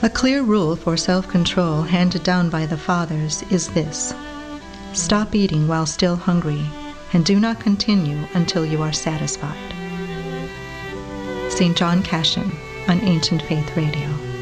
A clear rule for self-control handed down by the fathers is this: stop eating while still hungry, and do not continue until you are satisfied. St. John Cashin on Ancient Faith Radio.